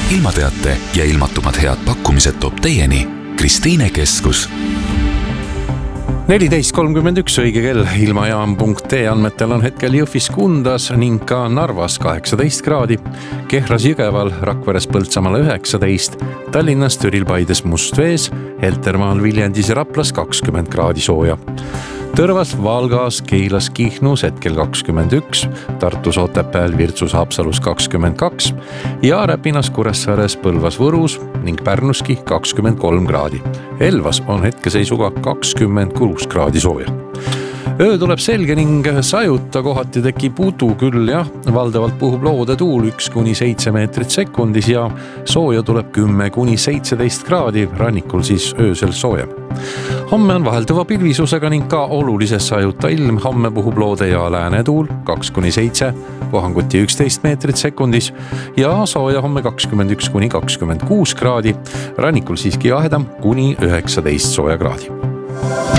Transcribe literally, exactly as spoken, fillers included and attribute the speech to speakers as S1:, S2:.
S1: ilmateate ja ilmatumad head pakkumised toob teieni Kristiine Keskus.
S2: neliteist kolmkümmend üks õige kell, ilmajaam punkt ee andmetel on hetkel Jõhvis Kundas ning ka Narvas kaheksateist kraadi, Kehras Jõgeval, Rakveres Põltsamaal üheksateist, Tallinnas Türil Paides Mustvees, Heltermaal Viljandis ja Raplas kakskümmend kraadi sooja. Tõrvas, Valgas, Keilas, Kihnus hetkel kakskümmend üks, Tartus, Otepääl, Virtsus, Haapsalus kakskümmend kaks ja Räpinas, Kuressaares, Põlvas, Võrus ning Pärnuski kakskümmend kolm kraadi. Elvas on hetkeseisuga kakskümmend kuus kraadi sooja. Öö tuleb selge ning sajuta, kohati tekib udu küll ja valdavalt puhub loodetuul üks kuni seitse meetrit sekundis ja sooja tuleb kümme kuni seitseteist kraadi, rannikul siis öösel soojem. Homme on vahelduva pilvisusega ning ka olulises sajuta ilm, homme puhub loode ja läänetuul kaks kuni seitse, puhanguti üksteist meetrit sekundis ja sooja homme kakskümmend üks kuni kakskümmend kuus kraadi, rannikul siiski jahedam kuni üheksateist sooja kraadi.